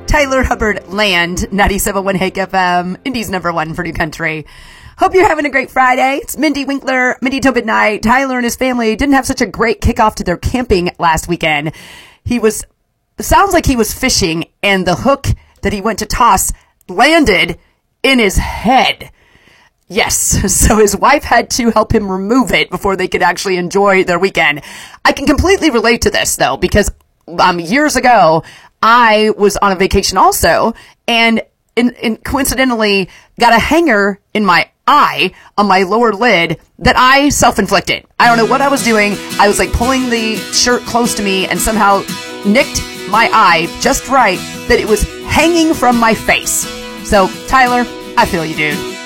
Tyler Hubbard Land, 97.1 Hake FM, Indy's #1 for New Country. Hope you're having a great Friday. It's Mindy Winkler, Mindy till midnight. Tyler and his family didn't have such a great kickoff to their camping last weekend. Sounds like he was fishing, and the hook that he went to toss landed in his head. Yes, so his wife had to help him remove it before they could actually enjoy their weekend. I can completely relate to this, though, because years ago, I was on a vacation also, and coincidentally got a hanger in my eye on my lower lid that I self-inflicted. I don't know what I was doing. I was like pulling the shirt close to me and somehow nicked my eye just right that it was hanging from my face. So, Tyler, I feel you, dude.